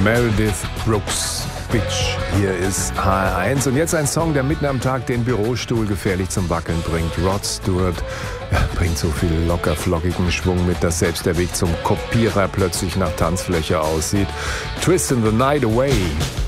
Meredith Brooks. Bitch. Hier ist HR1 und jetzt ein Song, der mitten am Tag den Bürostuhl gefährlich zum Wackeln bringt. Rod Stewart bringt so viel locker flockigen Schwung mit, dass selbst der Weg zum Kopierer plötzlich nach Tanzfläche aussieht. Twist in the Night Away.